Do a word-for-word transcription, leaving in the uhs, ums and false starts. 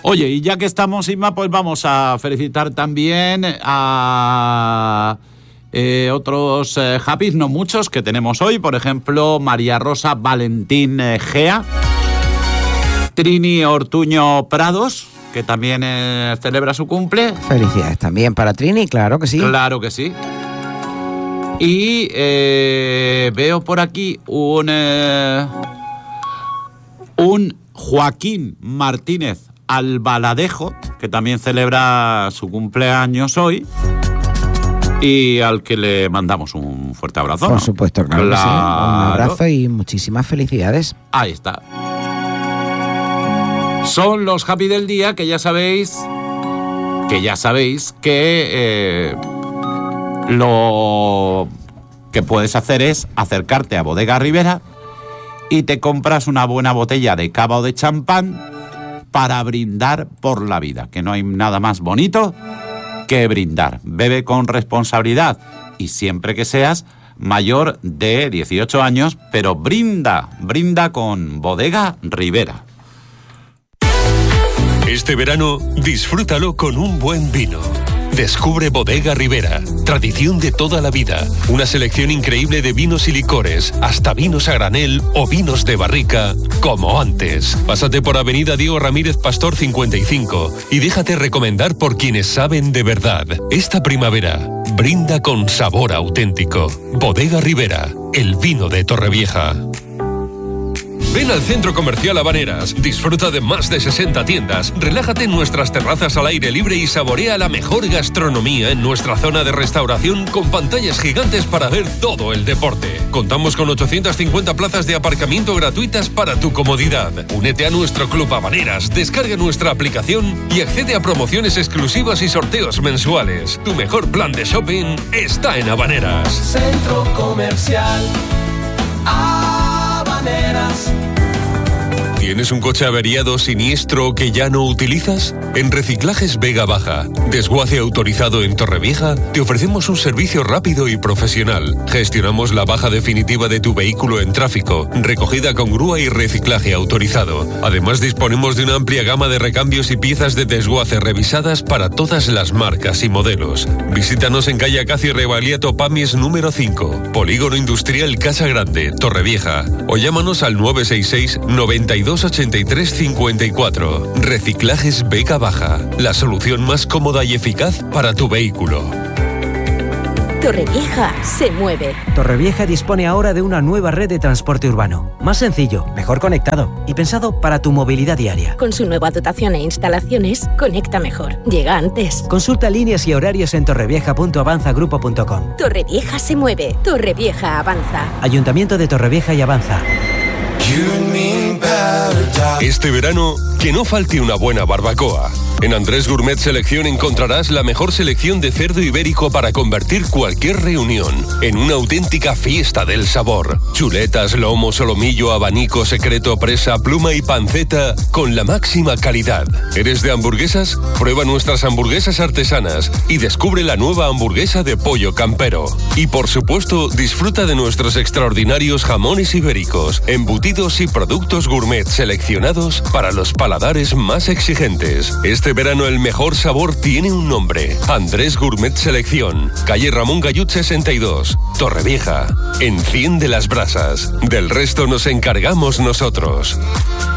Oye, y ya que estamos, Inma, pues vamos a felicitar también a eh, otros eh, happy, no muchos, que tenemos hoy. Por ejemplo, María Rosa Valentín eh, Gea, Trini Ortuño Prados, que también eh, celebra su cumple. Felicidades también para Trini, claro que sí. Claro que sí. Y eh, veo por aquí un, eh, un Joaquín Martínez Albaladejo, que también celebra su cumpleaños hoy y al que le mandamos un fuerte abrazo. Por ¿no? supuesto, claro, claro. Que sí. Un abrazo y muchísimas felicidades. Ahí está. Son los happy del día, que ya sabéis que ya sabéis que eh, lo que puedes hacer es acercarte a Bodega Ribera y te compras una buena botella de cava o de champán para brindar por la vida, que no hay nada más bonito que brindar. Bebe con responsabilidad y siempre que seas mayor de dieciocho años, pero brinda, brinda con Bodega Ribera. Este verano, disfrútalo con un buen vino. Descubre Bodega Ribera, tradición de toda la vida. Una selección increíble de vinos y licores, hasta vinos a granel o vinos de barrica, como antes. Pásate por Avenida Diego Ramírez Pastor cincuenta y cinco y déjate recomendar por quienes saben de verdad. Esta primavera, brinda con sabor auténtico. Bodega Ribera, el vino de Torrevieja. Ven al Centro Comercial Habaneras, disfruta de más de sesenta tiendas, relájate en nuestras terrazas al aire libre y saborea la mejor gastronomía en nuestra zona de restauración con pantallas gigantes para ver todo el deporte. Contamos con ochocientas cincuenta plazas de aparcamiento gratuitas para tu comodidad. Únete a nuestro Club Habaneras, descarga nuestra aplicación y accede a promociones exclusivas y sorteos mensuales. Tu mejor plan de shopping está en Habaneras. Centro Comercial Habaneras. ¿Tienes un coche averiado, siniestro que ya no utilizas? En Reciclajes Vega Baja, desguace autorizado en Torrevieja, te ofrecemos un servicio rápido y profesional. Gestionamos la baja definitiva de tu vehículo en tráfico, recogida con grúa y reciclaje autorizado. Además, disponemos de una amplia gama de recambios y piezas de desguace revisadas para todas las marcas y modelos. Visítanos en calle Acacio Revaliato Pamies número cinco, Polígono Industrial Casa Grande, Torrevieja. O llámanos al nueve seis seis, noventa y dos, ochenta y tres, cincuenta y cuatro. Reciclajes Vega Baja, la solución más cómoda y eficaz para tu vehículo. Torrevieja se mueve. Torrevieja dispone ahora de una nueva red de transporte urbano, más sencillo, mejor conectado y pensado para tu movilidad diaria. Con su nueva dotación e instalaciones, conecta mejor, llega antes. Consulta líneas y horarios en torrevieja punto avanza grupo punto com. Torrevieja se mueve, Torrevieja avanza. Ayuntamiento de Torrevieja y Avanza. Este verano, que no falte una buena barbacoa. En Andrés Gourmet Selección encontrarás la mejor selección de cerdo ibérico para convertir cualquier reunión en una auténtica fiesta del sabor. Chuletas, lomo, solomillo, abanico, secreto, presa, pluma y panceta con la máxima calidad. ¿Eres de hamburguesas? Prueba nuestras hamburguesas artesanas y descubre la nueva hamburguesa de pollo campero. Y por supuesto, disfruta de nuestros extraordinarios jamones ibéricos, embutidos y productos gourmet seleccionados para los paladares más exigentes. Este verano el mejor sabor tiene un nombre: Andrés Gourmet Selección, calle Ramón Gallut sesenta y dos, Torrevieja. Enciende las brasas, del resto nos encargamos nosotros.